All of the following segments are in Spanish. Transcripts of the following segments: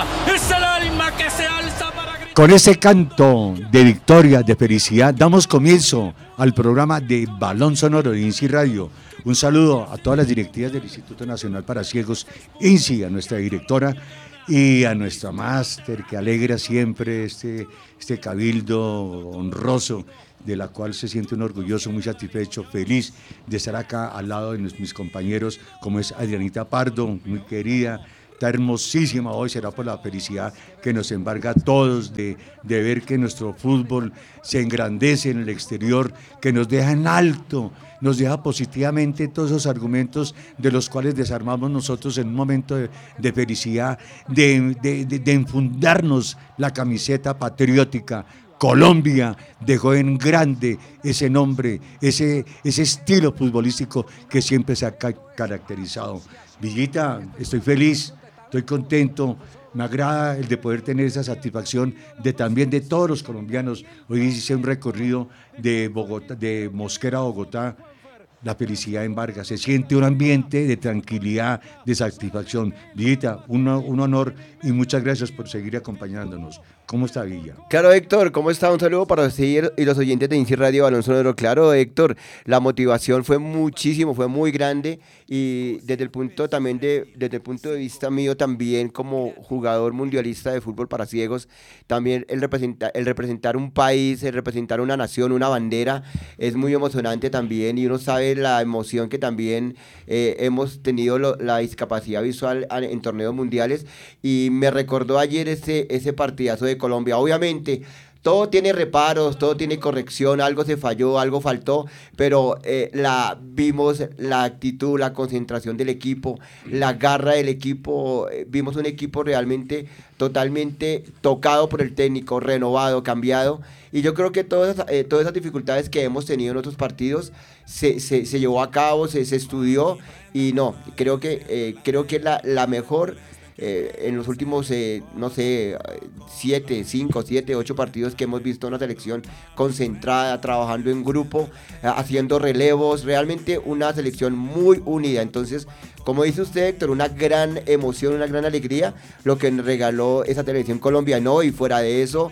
Colombia es el alma que se alza para gritar. Con ese canto de victoria, de felicidad, damos comienzo al programa de Balón Sonoro de INSI Radio. Un saludo a todas las directivas del Instituto Nacional para Ciegos, INSI, a nuestra directora y a nuestra máster que alegra siempre este cabildo honroso, de la cual se siente un orgulloso, muy satisfecho, feliz de estar acá al lado de mis compañeros, como es Adrianita Pardo, muy querida. Está hermosísima hoy, será por la felicidad que nos embarga a todos de ver que nuestro fútbol se engrandece en el exterior, que nos deja en alto, nos deja positivamente todos esos argumentos de los cuales desarmamos nosotros en un momento de felicidad, de enfundarnos la camiseta patriótica. Colombia dejó en grande ese nombre, ese estilo futbolístico que siempre se ha caracterizado. Villita, estoy feliz, estoy contento, me agrada el de poder tener esa satisfacción también de todos los colombianos. Hoy hice un recorrido de Bogotá, de Mosquera a Bogotá. La felicidad embarga, se siente un ambiente de tranquilidad, de satisfacción. Villita, un honor y muchas gracias por seguir acompañándonos. ¿Cómo está Villa? Claro, Héctor, ¿cómo está? Un saludo para usted y los oyentes de INSI Radio Balón Sonoro. Claro, Héctor, la motivación fue muchísimo, fue muy grande y desde el punto de vista mío también como jugador mundialista de fútbol para ciegos, también el representar un país, el representar una nación, una bandera, es muy emocionante también y uno sabe la emoción que también hemos tenido la discapacidad visual en torneos mundiales y me recordó ayer ese partidazo de Colombia. Obviamente todo tiene reparos, todo tiene corrección, algo se falló, algo faltó, pero vimos la actitud, la concentración del equipo, la garra del equipo, vimos un equipo realmente totalmente tocado por el técnico, renovado, cambiado, y yo creo que todas esas dificultades que hemos tenido en otros partidos se llevó a cabo, se estudió, y no, creo que la mejor... en los últimos, 7, 8 partidos que hemos visto una selección concentrada, trabajando en grupo, haciendo relevos, realmente una selección muy unida. Entonces, como dice usted, Héctor, una gran emoción, una gran alegría lo que nos regaló esa televisión colombiana, y fuera de eso,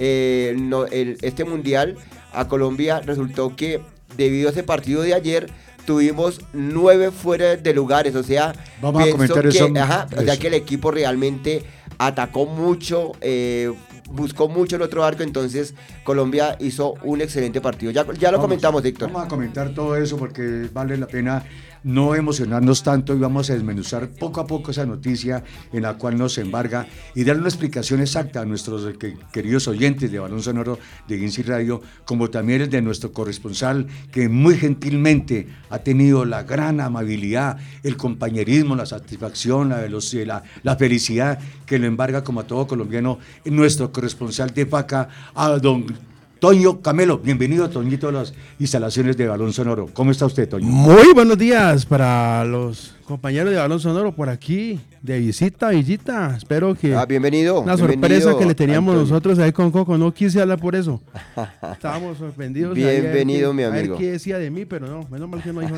este mundial a Colombia resultó que debido a ese partido de ayer tuvimos 9 fuera de lugares, o sea, vamos a comentar eso. O sea que el equipo realmente atacó mucho, buscó mucho el otro arco, entonces Colombia hizo un excelente partido. Ya lo comentamos, Héctor. Vamos a comentar todo eso porque vale la pena no emocionarnos tanto y vamos a desmenuzar poco a poco esa noticia en la cual nos embarga y darle una explicación exacta a nuestros queridos oyentes de Balón Sonoro de INSI Radio, como también el de nuestro corresponsal que muy gentilmente ha tenido la gran amabilidad, el compañerismo, la satisfacción, la velocidad, la felicidad que lo embarga como a todo colombiano, nuestro corresponsal de FACA, a don Toño Camelo. Bienvenido, Toñito, a las instalaciones de Balón Sonoro. ¿Cómo está usted, Toño? Muy buenos días para los compañeros de Balón Sonoro por aquí, de visita, Villita. Espero que... bienvenido. Una sorpresa que le teníamos nosotros ahí con Coco. No quise hablar por eso. Estábamos sorprendidos. Bienvenido, mi amigo. A ver qué decía de mí, pero no, menos mal que no dijo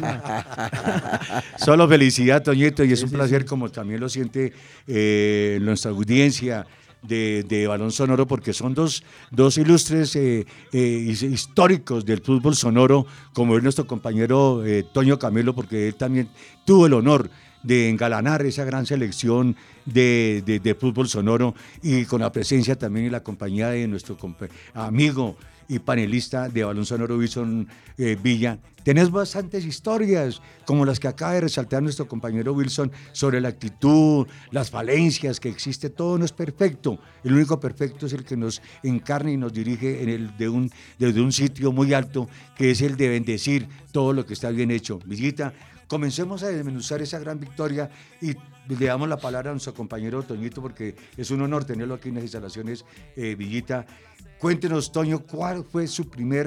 nada. Solo felicidad, Toñito, y es un placer, como también lo siente nuestra audiencia de Balón Sonoro, porque son dos ilustres históricos del fútbol sonoro, como es nuestro compañero Toño Camelo, porque él también tuvo el honor de engalanar esa gran selección de fútbol sonoro, y con la presencia también y la compañía de nuestro amigo y panelista de Balón Sonoro, Wilson Villa. Tenés bastantes historias, como las que acaba de resaltar nuestro compañero Wilson, sobre la actitud, las falencias que existe. Todo no es perfecto. El único perfecto es el que nos encarna y nos dirige desde un sitio muy alto, que es el de bendecir todo lo que está bien hecho. Villita, comencemos a desmenuzar esa gran victoria y le damos la palabra a nuestro compañero Toñito, porque es un honor tenerlo aquí en las instalaciones. Villita, cuéntenos, Toño, ¿cuál fue su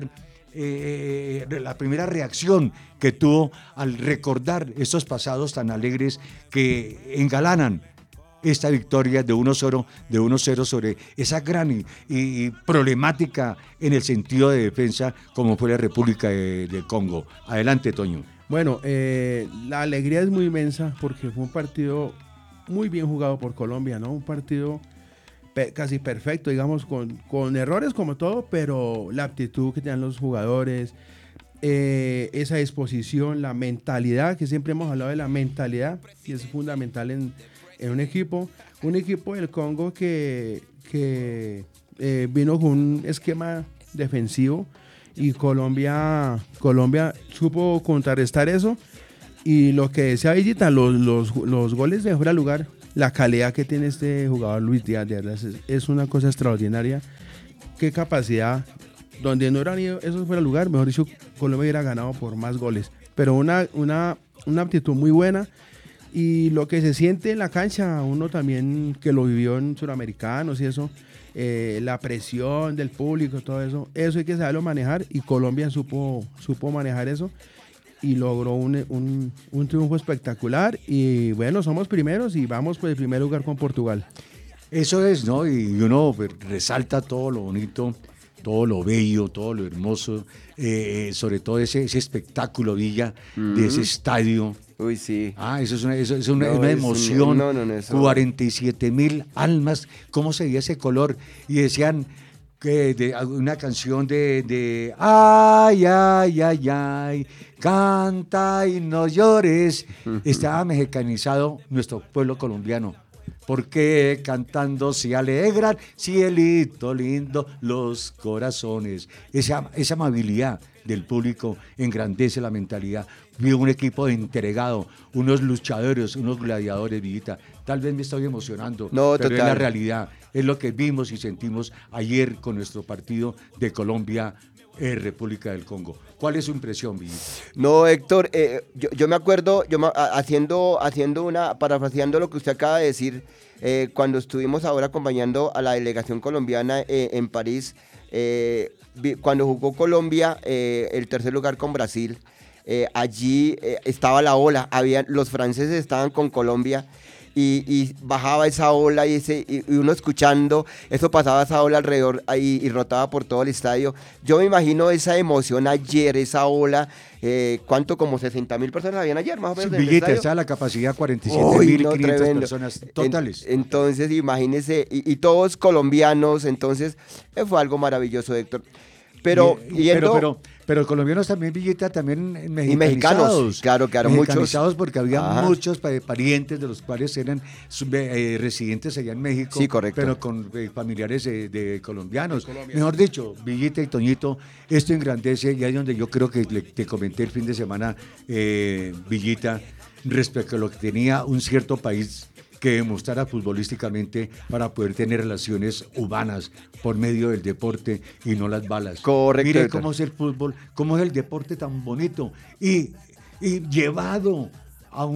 la primera reacción que tuvo al recordar estos pasados tan alegres que engalanan esta victoria de 1-0 sobre esa gran y problemática en el sentido de defensa como fue la República del Congo? Adelante, Toño. Bueno, la alegría es muy inmensa porque fue un partido muy bien jugado por Colombia, ¿no? Un partido casi perfecto, digamos, con errores como todo, pero la aptitud que tenían los jugadores, esa disposición, la mentalidad, que siempre hemos hablado de la mentalidad, y es fundamental en un equipo del Congo que vino con un esquema defensivo, y Colombia supo contrarrestar eso. Y lo que decía Villita, los goles de fuera de lugar, la calidad que tiene este jugador Luis Díaz, de verdad, es una cosa extraordinaria. Qué capacidad. Donde no eran esos fuera de lugar, mejor dicho, Colombia hubiera ganado por más goles. Pero una aptitud muy buena. Y lo que se siente en la cancha, uno también que lo vivió en Suramericanos y eso, la presión del público, todo eso hay que saberlo manejar, y Colombia supo manejar eso y logró un triunfo espectacular. Y bueno, somos primeros y vamos por el primer lugar con Portugal. Eso es, ¿no? Y uno pues, resalta todo lo bonito, todo lo bello, todo lo hermoso, sobre todo ese espectáculo, Villa, de ese estadio. Uy, sí. Eso es una emoción. 47,000 almas, ¿cómo se veía ese color? Y decían que una canción de ay, ay, ay, ay, canta y no llores. Estaba mexicanizado nuestro pueblo colombiano. Porque cantando se alegran, cielito lindo, los corazones. Esa amabilidad del público engrandece la mentalidad. Vio un equipo entregado, unos luchadores, unos gladiadores, Villita. Tal vez me estoy emocionando, pero total. Es la realidad. Es lo que vimos y sentimos ayer con nuestro partido de Colombia, República del Congo. ¿Cuál es su impresión, Villita? No, Héctor, yo me acuerdo, parafraseando lo que usted acaba de decir, cuando estuvimos ahora acompañando a la delegación colombiana en París, cuando jugó Colombia el tercer lugar con Brasil, allí estaba la ola, los franceses estaban con Colombia. Y bajaba esa ola y uno escuchando, eso pasaba esa ola alrededor y rotaba por todo el estadio. Yo me imagino esa emoción ayer, esa ola, ¿cuánto? Como 60,000 personas habían ayer, más o menos. Villita, está la capacidad 47,500 personas totales. Entonces, imagínese, y todos colombianos, entonces fue algo maravilloso, Héctor. Pero colombianos también, Villita, también mexicanizados. Y mexicanos, claro, mexicanizados muchos. Porque había muchos parientes de los cuales eran residentes allá en México. Sí, correcto. Pero con familiares de colombianos. Mejor dicho, Villita y Toñito, esto engrandece, y ahí es donde yo creo que te comenté el fin de semana, Villita, respecto a lo que tenía un cierto país que demostrara futbolísticamente para poder tener relaciones humanas por medio del deporte y no las balas. Correcto. Mire cómo es el fútbol, cómo es el deporte tan bonito y llevado a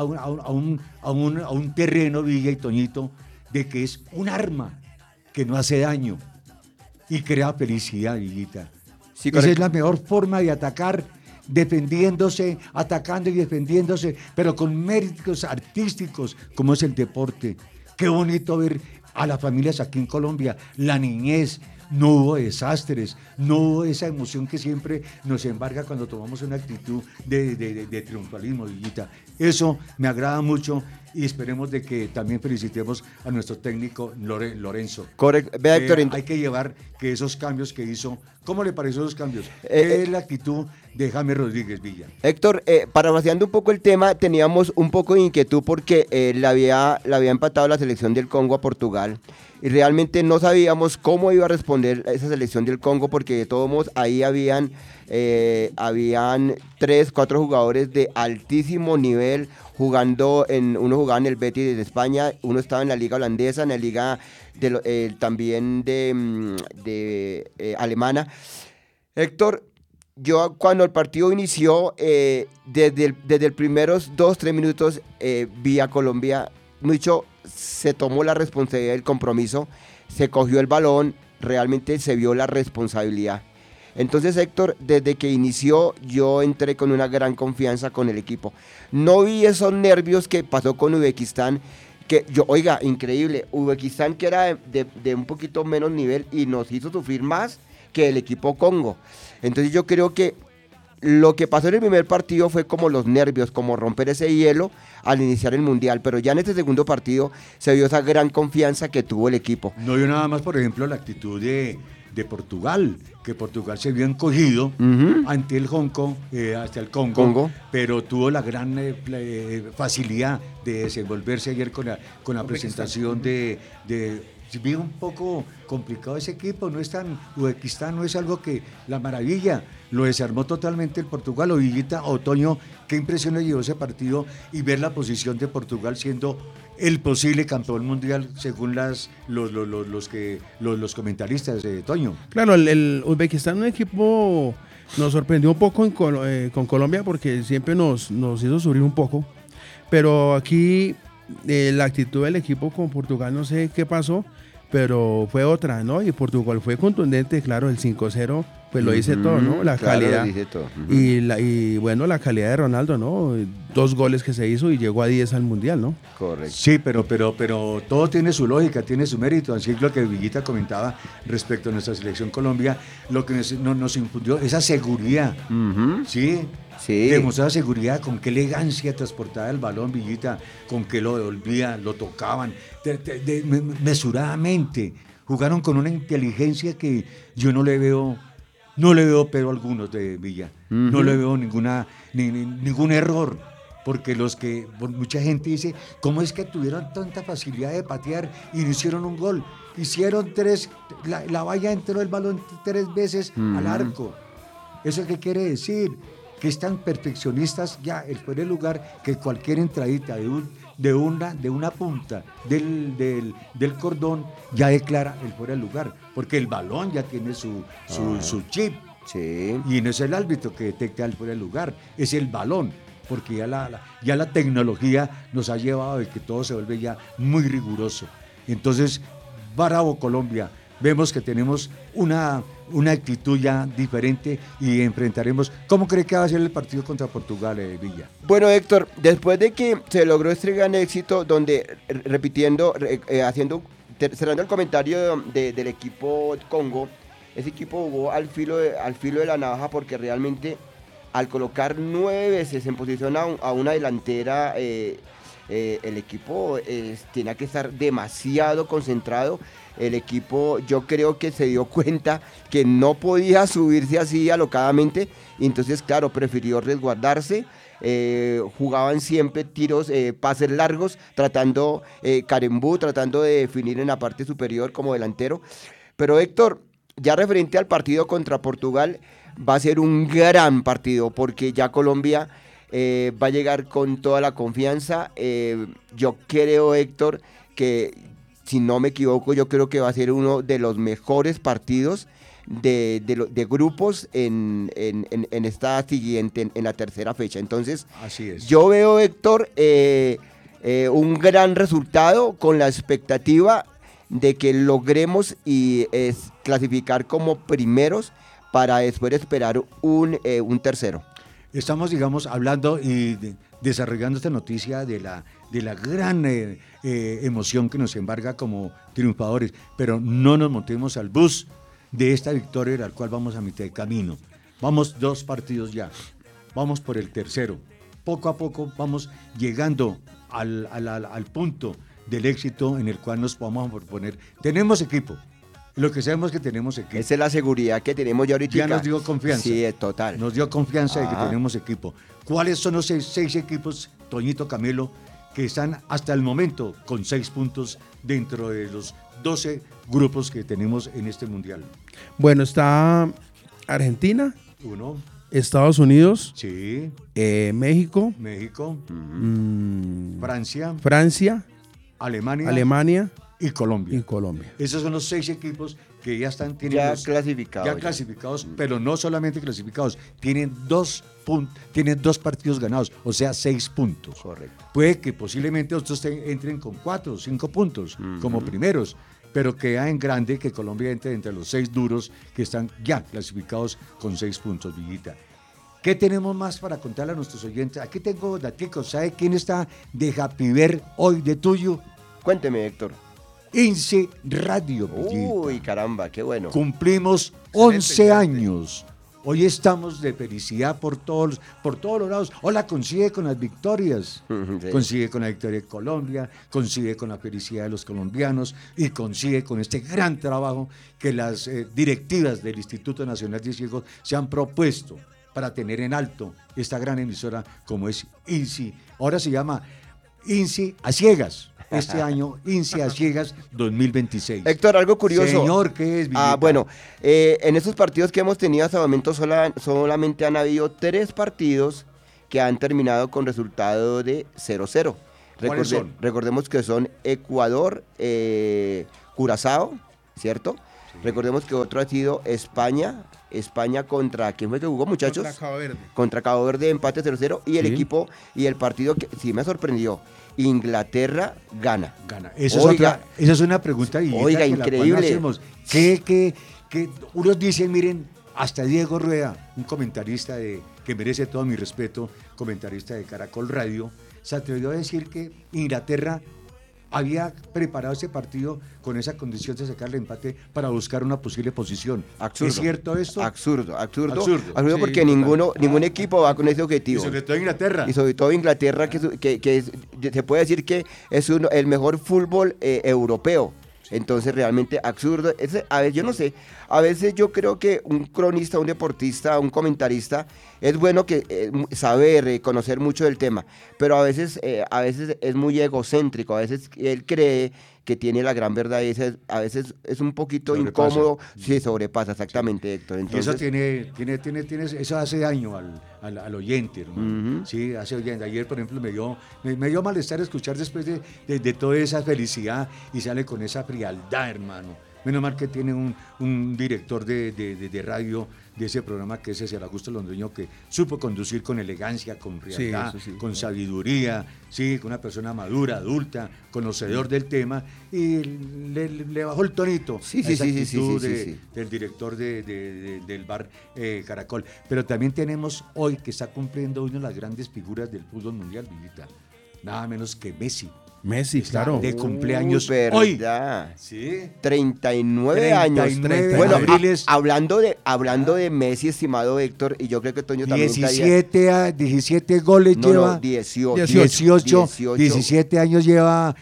un terreno, Villa y Toñito, de que es un arma que no hace daño y crea felicidad, Villita. Sí, esa es la mejor forma de atacar, defendiéndose, atacando y defendiéndose, pero con méritos artísticos, como es el deporte. Qué bonito ver a las familias aquí en Colombia, la niñez. No hubo desastres, no hubo esa emoción que siempre nos embarga cuando tomamos una actitud de triunfalismo, Villita. Eso me agrada mucho y esperemos de que también felicitemos a nuestro técnico Lorenzo. Correcto. Vea, Héctor, hay que llevar que esos cambios que hizo, ¿cómo le pareció esos cambios? ¿Qué es la actitud de James Rodríguez, Villa? Héctor, parafraseando un poco el tema, teníamos un poco de inquietud porque le había empatado la selección del Congo a Portugal. Y realmente no sabíamos cómo iba a responder esa selección del Congo, porque de todos modos ahí habían 3, 4 jugadores de altísimo nivel jugando uno jugaba en el Betis de España, uno estaba en la liga holandesa, en la liga también de alemana. Héctor, yo cuando el partido inició, desde el primeros 2-3 minutos vi a Colombia, mucho se tomó la responsabilidad del compromiso, se cogió el balón, realmente se vio la responsabilidad. Entonces, Héctor, desde que inició, yo entré con una gran confianza con el equipo. No vi esos nervios que pasó con Uzbekistán, increíble, Uzbekistán que era de un poquito menos nivel y nos hizo sufrir más que el equipo Congo. Entonces yo creo que lo que pasó en el primer partido fue como los nervios, como romper ese hielo al iniciar el Mundial, pero ya en este segundo partido se vio esa gran confianza que tuvo el equipo. No vio nada más, por ejemplo, la actitud de Portugal, que Portugal se vio encogido ante el hasta el Congo, pero tuvo la gran facilidad de desenvolverse ayer con la presentación de vi un poco complicado ese equipo, no es tan, Uzbekistán no es algo que la maravilla, lo desarmó totalmente el Portugal. Ovillita, Otoño, qué impresión le llevó ese partido y ver la posición de Portugal siendo el posible campeón mundial según los comentaristas de Toño. Claro, el Uzbekistán es un equipo, nos sorprendió un poco con Colombia porque siempre nos hizo sufrir un poco, pero aquí la actitud del equipo con Portugal no sé qué pasó, pero fue otra, ¿no? Y Portugal fue contundente, claro, el 5-0 pues lo dice todo, ¿no? La calidad. Dice todo. Y bueno, la calidad de Ronaldo, ¿no? 2 goles que se hizo y llegó a 10 al Mundial, ¿no? Correcto. Sí, pero todo tiene su lógica, tiene su mérito. Así es lo que Villita comentaba respecto a nuestra selección Colombia, lo que nos infundió esa seguridad, ¿sí? Sí. Demostraba seguridad, con qué elegancia transportaba el balón, Villita, con qué lo devolvía, lo tocaban, mesuradamente. Jugaron con una inteligencia que yo no le veo pero algunos de Villa. No le veo ningún error. Porque mucha gente dice, ¿cómo es que tuvieron tanta facilidad de patear y no hicieron un gol? Hicieron 3, la valla entró el balón 3 veces al arco. ¿Eso qué quiere decir? Que están perfeccionistas ya el fuera de lugar, que cualquier entradita de una punta del cordón ya declara el fuera de lugar, porque el balón ya tiene su chip. Sí. Y no es el árbitro que detecta el fuera de lugar, es el balón, porque ya la tecnología nos ha llevado a que todo se vuelve ya muy riguroso. Entonces, bravo Colombia, vemos que tenemos una actitud ya diferente y enfrentaremos. ¿Cómo cree que va a ser el partido contra Portugal, Villa? Bueno, Héctor, después de que se logró este gran éxito, donde cerrando el comentario del equipo Congo, ese equipo jugó al filo de la navaja, porque realmente al colocar 9 veces en posición a una delantera, el equipo tenía que estar demasiado concentrado. El equipo, yo creo que se dio cuenta que no podía subirse así alocadamente, y entonces, claro, prefirió resguardarse. Jugaban siempre tiros, pases largos, tratando de definir en la parte superior como delantero. Pero Héctor, ya referente al partido contra Portugal, va a ser un gran partido, porque ya Colombia va a llegar con toda la confianza. Yo creo, Héctor, que si no me equivoco, yo creo que va a ser uno de los mejores partidos de grupos en esta siguiente, en la tercera fecha. Entonces, así es. Yo veo, Héctor, un gran resultado, con la expectativa de que logremos clasificar como primeros, para después esperar un tercero. Estamos, digamos, hablando y desarrollando esta noticia de la gran emoción que nos embarga como triunfadores, pero no nos montemos al bus de esta victoria, de la cual vamos a mitad de camino. Vamos 2 partidos ya, vamos por el tercero. Poco a poco vamos llegando al punto del éxito en el cual nos vamos a proponer. Tenemos equipo. Lo que sabemos es que tenemos equipo. Esa es la seguridad que tenemos ya ahorita. Ya nos dio confianza. Sí, total. Nos dio confianza de que tenemos equipo. ¿Cuáles son los 6 equipos, Toñito, Camilo, que están hasta el momento con 6 puntos dentro de los 12 grupos que tenemos en este Mundial? Bueno, está Argentina. 1. Estados Unidos. Sí. México. Francia. Alemania. Y Colombia. Esos son los 6 equipos que ya están clasificados, pero no solamente clasificados, tienen 2 partidos ganados, o sea, 6 puntos. Correcto. Puede que posiblemente otros entren con 4 o 5 puntos como primeros, pero queda en grande que Colombia entre entre los 6 duros que están ya clasificados con 6 puntos, Villita. ¿Qué tenemos más para contarle a nuestros oyentes? Aquí tengo daticos. ¿Sabe quién está de Happy Ver hoy de tuyo? Cuénteme, Héctor. INSI Radio, Villita. Uy, caramba, qué bueno. Cumplimos 11 años. Hoy estamos de felicidad por todos los lados. O la consigue con las victorias. Sí. Consigue con la victoria de Colombia, consigue con la felicidad de los colombianos y consigue con este gran trabajo que las directivas del Instituto Nacional de Ciegos se han propuesto para tener en alto esta gran emisora como es INSI. Ahora se llama INSI a ciegas. Este año, INSI a ciegas 2026. Héctor, algo curioso. Señor, ¿qué es, Villita? Bueno, en estos partidos que hemos tenido hasta el momento solamente han habido 3 partidos que han terminado con resultado de 0-0. ¿Cuáles son? Recordemos que son Ecuador, Curazao, ¿cierto? Sí. Recordemos que otro ha sido España contra, ¿quién fue que jugó, muchachos? Contra Cabo Verde, empate 0-0, y el equipo, y el partido que sí me sorprendió, Inglaterra gana. Esa es una pregunta. Oiga, increíble. Que unos dicen, miren, hasta Diego Rueda, un comentarista que merece todo mi respeto, comentarista de Caracol Radio, se atrevió a decir que Inglaterra había preparado ese partido con esa condición de sacar el empate para buscar una posible posición. Absurdo. ¿Es cierto esto? Absurdo, Sí, porque ningún equipo va con ese objetivo. Y sobre todo Inglaterra. Y sobre todo Inglaterra, que se puede decir que es el mejor fútbol europeo. Entonces realmente absurdo. A ver, yo no sé, a veces yo creo que un cronista, un deportista, un comentarista, es bueno que saber, conocer mucho del tema, pero a veces es muy egocéntrico, a veces él cree que tiene la gran verdad y a veces es un poquito sobrepasa. Incómodo. Sí, sobrepasa, exactamente, Héctor. Entonces, y eso hace daño al oyente, hermano. Uh-huh. Sí, hace oyente. Ayer, por ejemplo, me dio malestar escuchar después de toda esa felicidad y sale con esa frialdad, hermano. Menos mal que tiene un director de radio de ese programa que es César Augusto Londoño, que supo conducir con elegancia, con frialdad, Sí. con sabiduría, sí, con una persona madura, adulta, conocedor del tema, y le bajó el tonito Sí, a esa sí, actitud sí. del director del bar Caracol. Pero también tenemos hoy que está cumpliendo una de las grandes figuras del fútbol mundial, Villita, nada menos que Messi. Messi, claro. De cumpleaños ¿verdad? hoy. Sí. 39 años. 39 Bueno, abriles. hablando de Messi, estimado Héctor, y yo creo que Toño también 17 goles lleva. 17 años lleva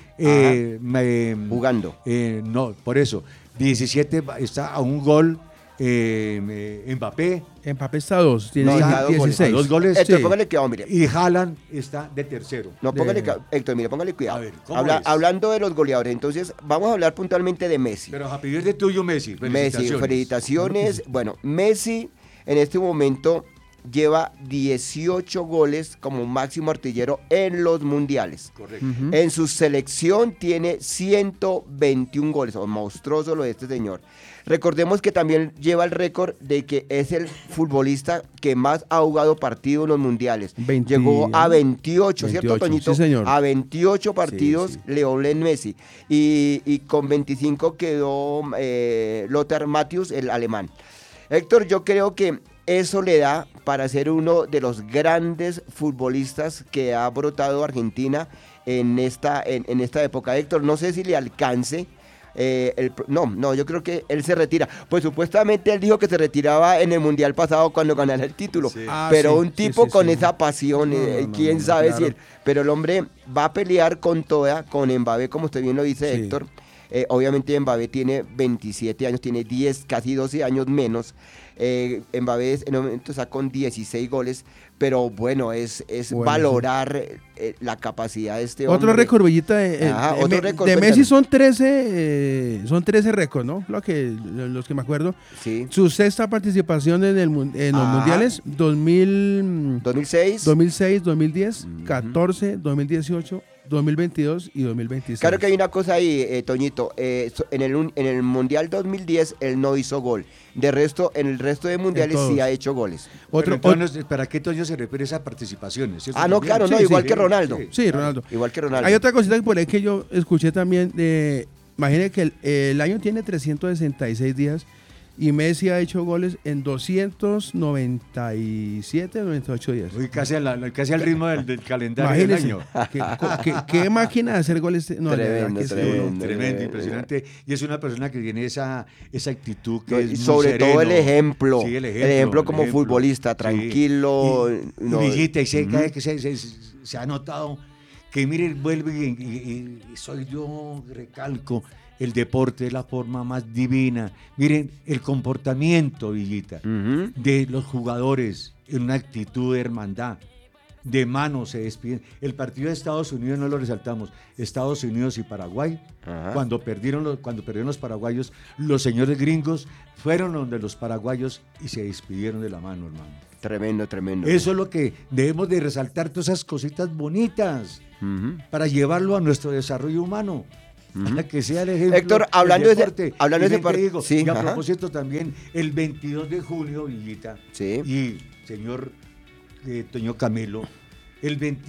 jugando. No, por eso. 17 está a un gol Mbappé. Mbappé está a 2, tiene está a 16. 2 goles. Héctor, Sí. póngale cuidado, mire. Y Haaland está de tercero. No, póngale cuidado. Héctor, mire, póngale cuidado. A ver, ¿cómo es? Hablando de los goleadores, entonces vamos a hablar puntualmente de Messi. Pero a pedir de tuyo, Messi. Felicitaciones. Bueno, Messi en este momento lleva 18 goles como máximo artillero en los mundiales. Correcto. Ujú. En su selección tiene 121 goles, monstruoso lo de este señor. Recordemos que también lleva el récord de que es el futbolista que más ha jugado partidos en los mundiales. 20, Llegó a 28, ¿cierto, 28, Toñito? sí, señor. A 28 partidos Sí. Lionel Messi. Y con 25 quedó Lothar Matthäus, el alemán. Héctor, yo creo que eso le da para ser uno de los grandes futbolistas que ha brotado Argentina en esta época. Héctor, no sé si le alcance. Yo creo que él se retira. Pues supuestamente él dijo que se retiraba en el Mundial pasado cuando ganara el título. Sí. Pero Sí, un tipo sí, con sí. esa pasión, quién no, sabe claro. si él. Pero el hombre va a pelear con con Mbappé, como usted bien lo dice, Sí. Héctor. Obviamente Mbappé tiene 27 años, tiene 10, casi 12 años menos. Mbappé en el momento está con 16 goles, pero bueno, es Bueno, valorar la capacidad de este hombre. Otro récord, Villita, otro récord, de cuéntanos. Messi son 13 récords, ¿no? Los que me acuerdo. Sí. Su sexta participación en los mundiales, 2006. 2006, 2010, 14, 2018, 2022 y 2026. Claro que hay una cosa ahí, Toñito. En el Mundial 2010 él no hizo gol. En el resto de mundiales todos. sí ha hecho goles. Entonces, ¿para qué Toño se refiere a esas participaciones? ¿Cierto? No, También. claro, Sí, no, sí, igual sí. que Ronaldo. Sí, Ronaldo. Igual que Ronaldo. Hay otra cosita por ahí que yo escuché también. Imagine que el año tiene 366 días Y Messi ha hecho goles en 297, 98 días. Uy, casi al ritmo del calendario Imagínese, del año. ¿qué máquina de hacer goles? No, de verdad Tremendo, que sí. Tremendo, impresionante. Y es una persona que tiene esa actitud que No, es y muy sobre sereno. todo el ejemplo. Sí, El ejemplo como futbolista, Sí. tranquilo. Y no, Villita, y se ujú. cae que se ha notado que, mire, vuelve y soy yo, recalco, el deporte es la forma más divina. Miren, el comportamiento, Villita, Ujú. de los jugadores en una actitud de hermandad. De mano se despiden. El partido de Estados Unidos no lo resaltamos. Estados Unidos y Paraguay, Ajá. cuando perdieron los paraguayos, los señores gringos fueron donde los paraguayos y se despidieron de la mano, hermano. Tremendo, tremendo. Eso es lo que debemos de resaltar, todas esas cositas bonitas Ujú. para llevarlo a nuestro desarrollo humano. Para que sea el ejemplo. Héctor, del hablando de ese- deporte. hablando Y de ese ven que par- digo, sí, y a ajá. propósito también, el 22 de junio, Villita, Sí. y señor Toño Camilo, el 22